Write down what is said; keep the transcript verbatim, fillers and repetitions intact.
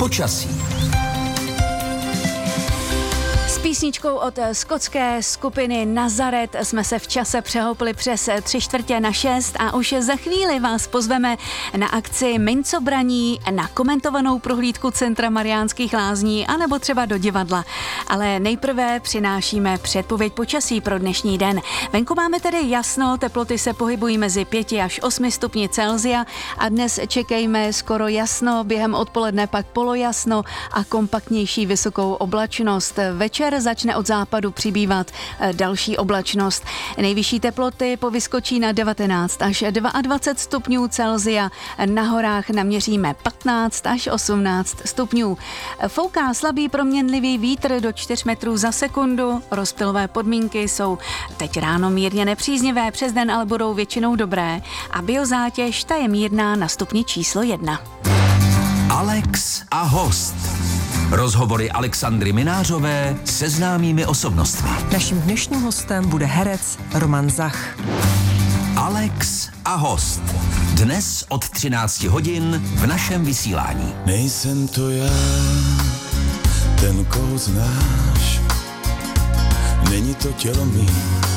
Počasí. S písničkou od skotské skupiny Nazaret jsme se v čase přehoupli přes tři čtvrtě na šest a už za chvíli vás pozveme na akci Mincobraní, na komentovanou prohlídku Centra Mariánských Lázní anebo třeba do divadla. Ale nejprve přinášíme předpověď počasí pro dnešní den. Venku máme tedy jasno, teploty se pohybují mezi pěti až osmi stupni Celsia a dnes čekejme skoro jasno, během odpoledne pak polojasno a kompaktnější vysokou oblačnost. Večer začne od západu přibývat další oblačnost. Nejvyšší teploty povyskočí na devatenáct až dvacet dva stupňů Celsia. Na horách naměříme patnáct až osmnáct stupňů. Fouká slabý proměnlivý vítr do čtyř metrů za sekundu. Rozptylové podmínky jsou teď ráno mírně nepříznivé, přes den ale budou většinou dobré. A biozátěž ta je mírná na stupni číslo jedna. Alex a host. Rozhovory Alexandry Minářové se známými osobnostmi. Naším dnešním hostem bude herec Roman Zach. Alex a host. Dnes od třinácti hodin v našem vysílání. Nejsem to já, ten, koho znáš. Není to tělo mý.